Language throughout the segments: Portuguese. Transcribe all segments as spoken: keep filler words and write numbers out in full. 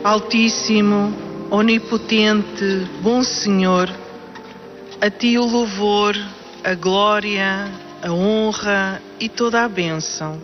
Altíssimo, onipotente, bom Senhor, a Ti o louvor, a glória, a honra e toda a bênção.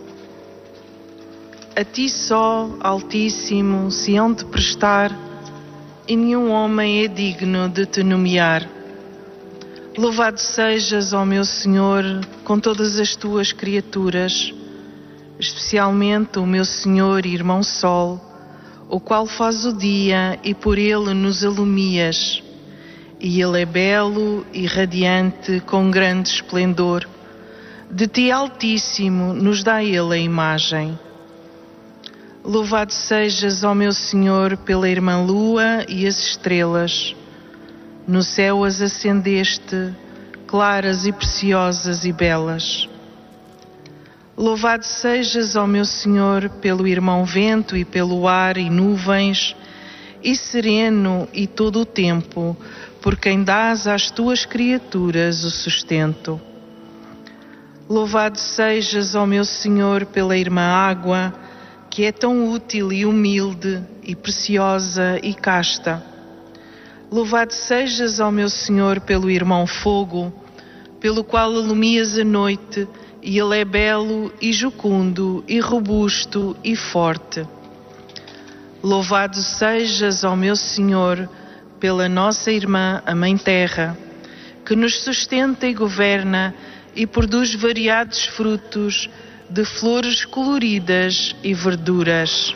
A Ti só, Altíssimo, se hão de prestar, e nenhum homem é digno de Te nomear. Louvado sejas, ó meu Senhor, com todas as Tuas criaturas, especialmente o meu Senhor e Irmão Sol, o qual faz o dia e por ele nos alumias. E ele é belo e radiante com grande esplendor. De Ti, Altíssimo, nos dá ele a imagem. Louvado sejas, ó meu Senhor, pela Irmã Lua e as estrelas. No céu as acendeste, claras e preciosas e belas. Louvado sejas, ó meu Senhor, pelo Irmão Vento e pelo ar e nuvens, e sereno e todo o tempo, por quem dás às Tuas criaturas o sustento. Louvado sejas, ó meu Senhor, pela Irmã Água, que é tão útil e humilde, e preciosa e casta. Louvado sejas, ó meu Senhor, pelo Irmão Fogo, pelo qual alumias a noite, e ele é belo e jucundo e robusto e forte. Louvado sejas, ó meu Senhor, pela nossa irmã, a Mãe Terra, que nos sustenta e governa e produz variados frutos de flores coloridas e verduras.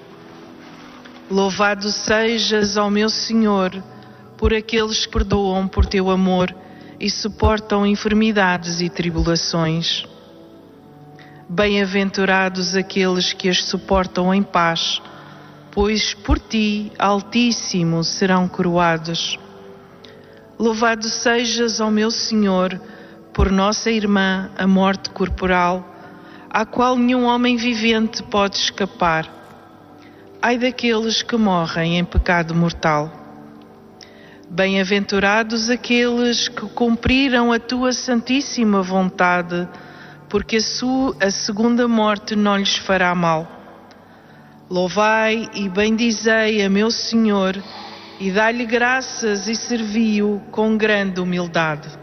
Louvado sejas, ó meu Senhor, por aqueles que perdoam por Teu amor e suportam enfermidades e tribulações. Bem-aventurados aqueles que as suportam em paz, pois por Ti, Altíssimo, serão coroados. Louvado sejas, ó meu Senhor, por nossa irmã, a morte corporal, à qual nenhum homem vivente pode escapar. Ai daqueles que morrem em pecado mortal. Bem-aventurados aqueles que cumpriram a Tua santíssima vontade, porque a, sua, a segunda morte não lhes fará mal. Louvai e bendizei a meu Senhor, e dai-lhe graças e servi-o com grande humildade.